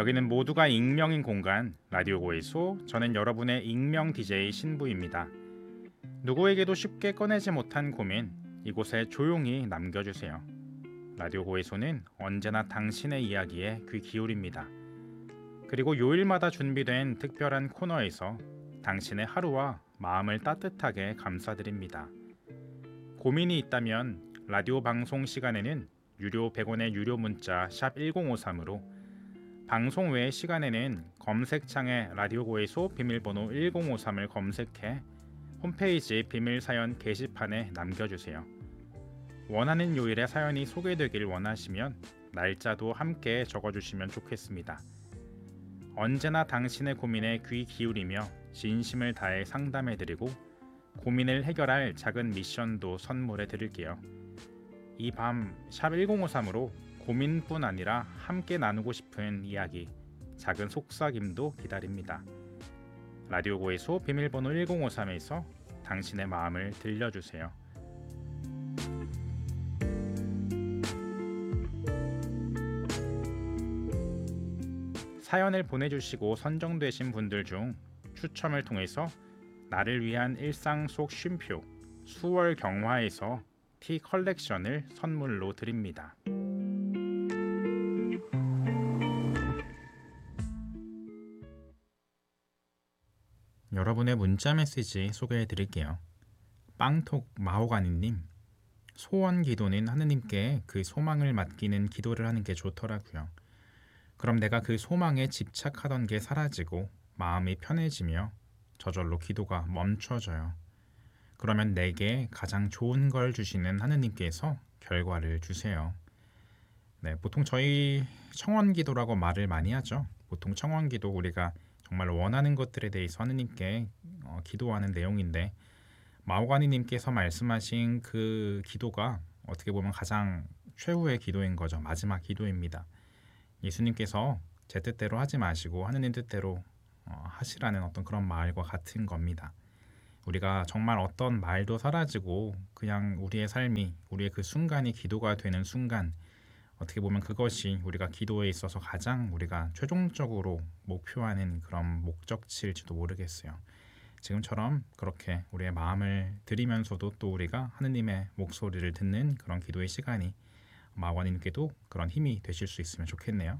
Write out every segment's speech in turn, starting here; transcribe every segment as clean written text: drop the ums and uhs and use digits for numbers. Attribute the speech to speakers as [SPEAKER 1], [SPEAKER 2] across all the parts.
[SPEAKER 1] 여기는 모두가 익명인 공간 라디오 고해소. 저는 여러분의 익명 DJ 신부입니다. 누구에게도 쉽게 꺼내지 못한 고민 이곳에 조용히 남겨주세요. 라디오 고해소는 언제나 당신의 이야기에 귀 기울입니다. 그리고 요일마다 준비된 특별한 코너에서 당신의 하루와 마음을 따뜻하게 감싸드립니다. 고민이 있다면 라디오 방송 시간에는 유료 100원의 유료 문자 샵 1053으로, 방송 외의 시간에는 검색창에 라디오 고해소 비밀번호 1053을 검색해 홈페이지 비밀사연 게시판에 남겨주세요. 원하는 요일에 사연이 소개되길 원하시면 날짜도 함께 적어주시면 좋겠습니다. 언제나 당신의 고민에 귀 기울이며 진심을 다해 상담해드리고 고민을 해결할 작은 미션도 선물해 드릴게요. 이 밤 샵 1053으로 고민뿐 아니라 함께 나누고 싶은 이야기, 작은 속삭임도 기다립니다. 라디오 고해소 비밀번호 1053에서 당신의 마음을 들려주세요. 사연을 보내주시고 선정되신 분들 중 추첨을 통해서 나를 위한 일상 속 쉼표 수월 경화에서 티 컬렉션을 선물로 드립니다. 여러분의 문자 메시지 소개해 드릴게요. 빵톡 마호가니님, 소원 기도는 하느님께 그 소망을 맡기는 기도를 하는 게 좋더라고요. 그럼 내가 그 소망에 집착하던 게 사라지고 마음이 편해지며 저절로 기도가 멈춰져요. 그러면 내게 가장 좋은 걸 주시는 하느님께서 결과를 주세요. 네, 보통 저희 청원 기도라고 말을 많이 하죠. 보통 청원 기도, 우리가 정말 원하는 것들에 대해서 하느님께 기도하는 내용인데, 마오가니님께서 말씀하신 그 기도가 어떻게 보면 가장 최후의 기도인 거죠. 마지막 기도입니다. 예수님께서 제 뜻대로 하지 마시고 하느님 뜻대로 하시라는 어떤 그런 말과 같은 겁니다. 우리가 정말 어떤 말도 사라지고 그냥 우리의 삶이, 우리의 그 순간이 기도가 되는 순간, 어떻게 보면 그것이 우리가 기도에 있어서 가장 우리가 최종적으로 목표하는 그런 목적지일지도 모르겠어요. 지금처럼 그렇게 우리의 마음을 드리면서도 또 우리가 하느님의 목소리를 듣는 그런 기도의 시간이 마관님께도 그런 힘이 되실 수 있으면 좋겠네요.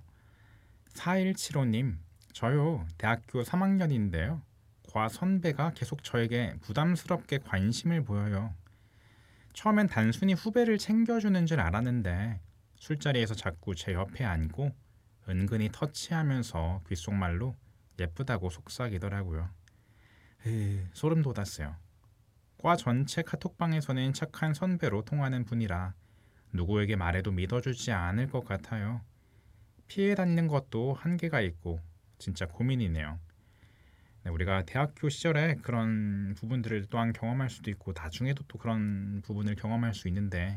[SPEAKER 1] 4175님, 저요 대학교 3학년인데요. 과 선배가 계속 저에게 부담스럽게 관심을 보여요. 처음엔 단순히 후배를 챙겨주는 줄 알았는데 술자리에서 자꾸 제 옆에 앉고 은근히 터치하면서 귓속말로 예쁘다고 속삭이더라고요. 소름 돋았어요. 과 전체 카톡방에서는 착한 선배로 통하는 분이라 누구에게 말해도 믿어주지 않을 것 같아요. 피해 다니는 것도 한계가 있고 진짜 고민이네요. 네, 우리가 대학교 시절에 그런 부분들을 또한 경험할 수도 있고 나중에도 또 그런 부분을 경험할 수 있는데,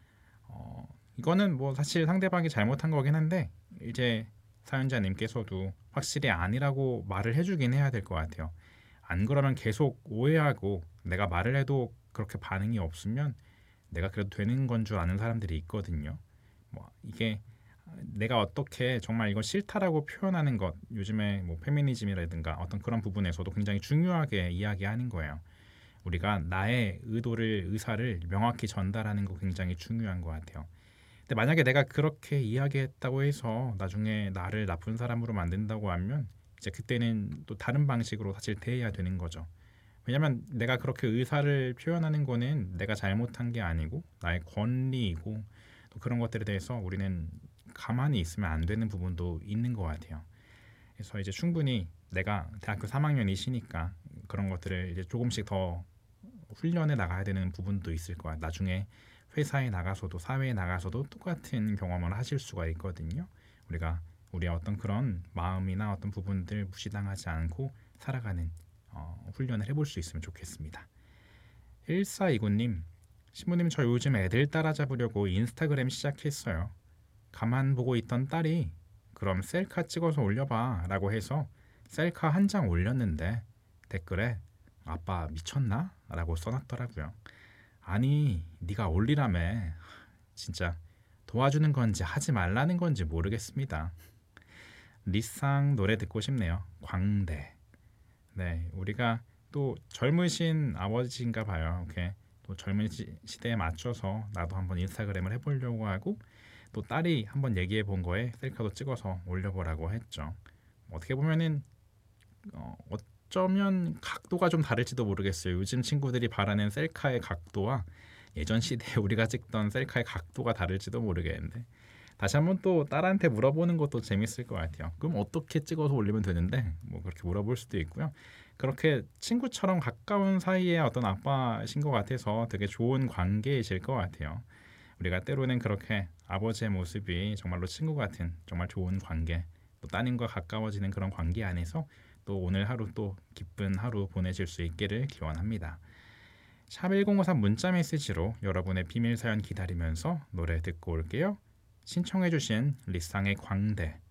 [SPEAKER 1] 이거는 뭐 사실 상대방이 잘못한 거긴 한데 이제 사연자님께서도 확실히 아니라고 말을 해주긴 해야 될 것 같아요. 안 그러면 계속 오해하고 내가 말을 해도 그렇게 반응이 없으면 내가 그래도 되는 건 줄 아는 사람들이 있거든요. 뭐 이게 내가 어떻게 정말 이거 싫다라고 표현하는 것, 요즘에 뭐 페미니즘이라든가 어떤 그런 부분에서도 굉장히 중요하게 이야기하는 거예요. 우리가 나의 의사를 명확히 전달하는 거 굉장히 중요한 것 같아요. 근데 만약에 내가 그렇게 이야기했다고 해서 나중에 나를 나쁜 사람으로 만든다고 하면 이제 그때는 또 다른 방식으로 사실 대해야 되는 거죠. 왜냐면 내가 그렇게 의사를 표현하는 거는 내가 잘못한 게 아니고 나의 권리이고, 또 그런 것들에 대해서 우리는 가만히 있으면 안 되는 부분도 있는 것 같아요. 그래서 이제 충분히 내가 대학교 3학년이시니까 그런 것들을 이제 조금씩 더 훈련해 나가야 되는 부분도 있을 거야. 나중에 회사에 나가서도 사회에 나가서도 똑같은 경험을 하실 수가 있거든요. 우리가 우리의 어떤 그런 마음이나 어떤 부분들 무시당하지 않고 살아가는 훈련을 해볼 수 있으면 좋겠습니다. 1429님, 신부님, 저 요즘 애들 따라잡으려고 인스타그램 시작했어요. 가만 보고 있던 딸이 그럼 셀카 찍어서 올려봐 라고 해서 셀카 한 장 올렸는데 댓글에 아빠 미쳤나? 라고 써놨더라고요. 아니 네가 올리라며. 진짜 도와주는 건지 하지 말라는 건지 모르겠습니다. 리쌍 노래 듣고 싶네요. 광대. 네, 우리가 또 젊으신 아버지인가 봐요. 이렇게 또 젊은 시대에 맞춰서 나도 한번 인스타그램을 해보려고 하고 또 딸이 한번 얘기해 본 거에 셀카도 찍어서 올려보라고 했죠. 어떻게 보면은 어쩌면 각도가 좀 다를지도 모르겠어요. 요즘 친구들이 바라는 셀카의 각도와 예전 시대에 우리가 찍던 셀카의 각도가 다를지도 모르겠는데 다시 한번 또 딸한테 물어보는 것도 재밌을 것 같아요. 그럼 어떻게 찍어서 올리면 되는데 뭐 그렇게 물어볼 수도 있고요. 그렇게 친구처럼 가까운 사이의 어떤 아빠신 것 같아서 되게 좋은 관계이실 것 같아요. 우리가 때로는 그렇게 아버지의 모습이 정말로 친구 같은 정말 좋은 관계, 또 따님과 가까워지는 그런 관계 안에서 또 오늘 하루 또 기쁜 하루 보내실 수 있기를 기원합니다. 샵 1053 문자 메시지로 여러분의 비밀 사연 기다리면서 노래 듣고 올게요. 신청해주신 리쌍의 광대